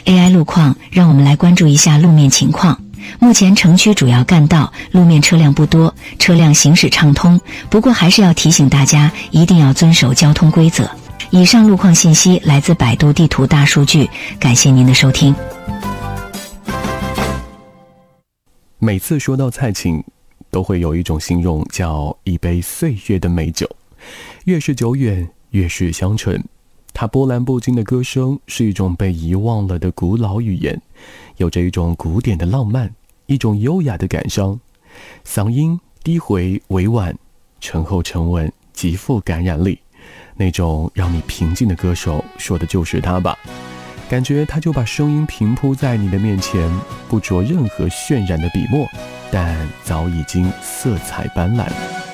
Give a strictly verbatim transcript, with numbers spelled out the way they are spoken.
A I 路况，让我们来关注一下路面情况。目前城区主要干道路面车辆不多，车辆行驶畅通，不过还是要提醒大家一定要遵守交通规则。以上路况信息来自百度地图大数据，感谢您的收听。 每次说到蔡琴，都会有一种形容叫一杯岁月的美酒，越是久远越是香醇。它波澜不惊的歌声是一种被遗忘了的古老语言，有着一种古典的浪漫，一种优雅的感伤。嗓音低回委婉，醇厚沉稳，极富感染力。那种让你平静的歌手，说的就是他吧。感觉他就把声音平铺在你的面前，不着任何渲染的笔墨，但早已经色彩斑斓。